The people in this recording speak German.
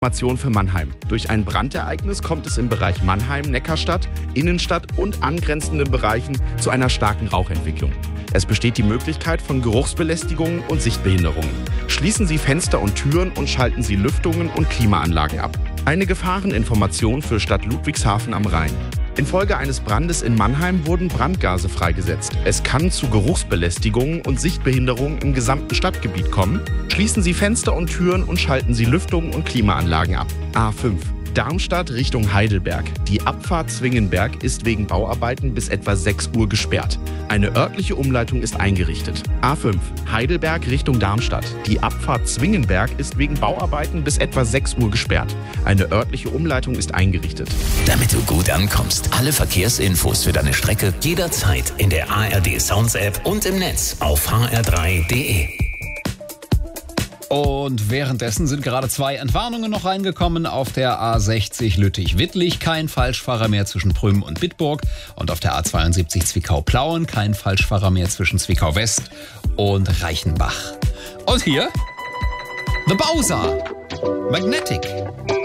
Information für Mannheim. Durch ein Brandereignis kommt es im Bereich Mannheim, Neckarstadt, Innenstadt und angrenzenden Bereichen zu einer starken Rauchentwicklung. Es besteht die Möglichkeit von Geruchsbelästigungen und Sichtbehinderungen. Schließen Sie Fenster und Türen und schalten Sie Lüftungen und Klimaanlagen ab. Eine Gefahreninformation für Stadt Ludwigshafen am Rhein. Infolge eines Brandes in Mannheim wurden Brandgase freigesetzt. Es kann zu Geruchsbelästigungen und Sichtbehinderungen im gesamten Stadtgebiet kommen. Schließen Sie Fenster und Türen und schalten Sie Lüftungen und Klimaanlagen ab. A5. Darmstadt Richtung Heidelberg. Die Abfahrt Zwingenberg ist wegen Bauarbeiten bis etwa 6 Uhr gesperrt. Eine örtliche Umleitung ist eingerichtet. A5. Heidelberg Richtung Darmstadt. Die Abfahrt Zwingenberg ist wegen Bauarbeiten bis etwa 6 Uhr gesperrt. Eine örtliche Umleitung ist eingerichtet. Damit du gut ankommst, alle Verkehrsinfos für deine Strecke jederzeit in der ARD Sounds App und im Netz auf hr3.de. Und währenddessen sind gerade 2 Entwarnungen noch reingekommen. Auf der A60 Lüttich-Wittlich kein Falschfahrer mehr zwischen Prüm und Bitburg. Und auf der A72 Zwickau-Plauen kein Falschfahrer mehr zwischen Zwickau-West und Reichenbach. Und hier The Bowser, Magnetic.